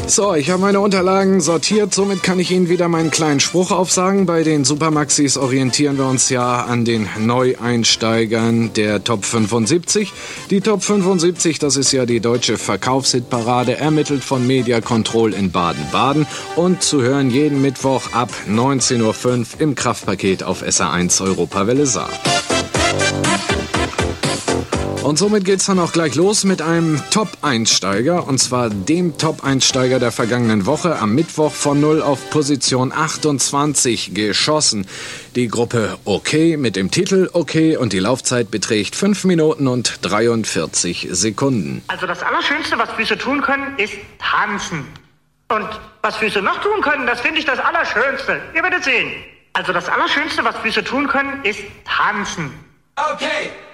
So, ich habe meine Unterlagen sortiert, somit kann ich Ihnen wieder meinen kleinen Spruch aufsagen. Bei den Supermaxis orientieren wir uns ja an den Neueinsteigern der Top 75. Die Top 75, das ist ja die deutsche Verkaufshitparade, ermittelt von Media Control in Baden-Baden und zu hören jeden Mittwoch ab 19:05 Uhr im Kraftpaket auf SR1 Europawelle Saar. Und somit geht's dann auch gleich los mit einem Top-Einsteiger, und zwar dem Top-Einsteiger der vergangenen Woche, am Mittwoch von 0 auf Position 28 geschossen. Die Gruppe OK mit dem Titel OK und die Laufzeit beträgt 5 Minuten und 43 Sekunden. Also das Allerschönste, was Füße tun können, ist tanzen. Und was Füße noch tun können, das finde ich das Allerschönste. Ihr werdet sehen. Also das Allerschönste, was Füße tun können, ist tanzen. Okay.